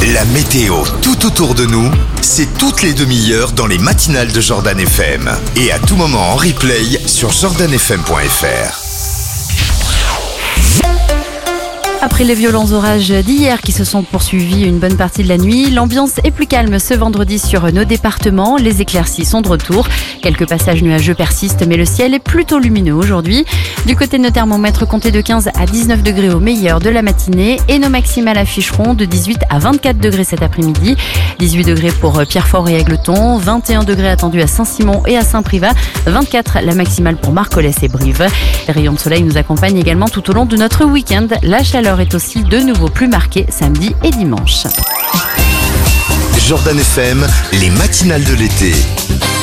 La météo tout autour de nous, c'est toutes les demi-heures dans les matinales de Jordan FM. Et à tout moment en replay sur jordanfm.fr. Après les violents orages d'hier qui se sont poursuivis une bonne partie de la nuit, l'ambiance est plus calme ce vendredi sur nos départements. Les éclaircies sont de retour. Quelques passages nuageux persistent, mais le ciel est plutôt lumineux aujourd'hui. Du côté de nos thermomètres, comptez de 15 à 19 degrés au meilleur de la matinée et nos maximales afficheront de 18 à 24 degrés cet après-midi. 18 degrés pour Pierrefort et Égletons, 21 degrés attendus à Saint-Simon et à Saint-Privat, 24 la maximale pour Marcollès et Brive. Les rayons de soleil nous accompagnent également tout au long de notre week-end. La chaleur est aussi de nouveau plus marquée samedi et dimanche. Jordan FM, les matinales de l'été.